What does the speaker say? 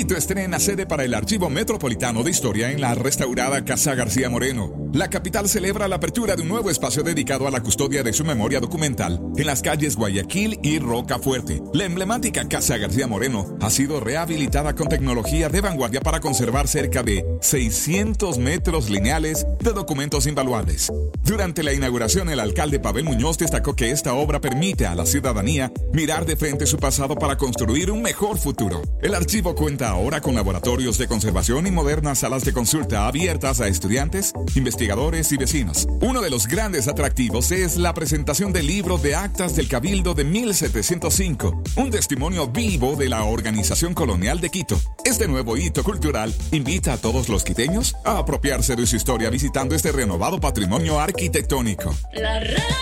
Quito estrena sede para el Archivo Metropolitano de Historia en la restaurada Casa García Moreno. La capital celebra la apertura de un nuevo espacio dedicado a la custodia de su memoria documental en las calles Guayaquil y Rocafuerte. La emblemática Casa García Moreno ha sido rehabilitada con tecnología de vanguardia para conservar cerca de 600 metros lineales de documentos invaluables. Durante la inauguración, el alcalde Pavel Muñoz destacó que esta obra permite a la ciudadanía mirar de frente su pasado para construir un mejor futuro. El archivo cuenta ahora con laboratorios de conservación y modernas salas de consulta abiertas a estudiantes, investigadores y vecinos. Uno de los grandes atractivos es la presentación del libro de actas del Cabildo de 1705, un testimonio vivo de la organización colonial de Quito. Este nuevo hito cultural invita a todos los quiteños a apropiarse de su historia visitando este renovado patrimonio arquitectónico.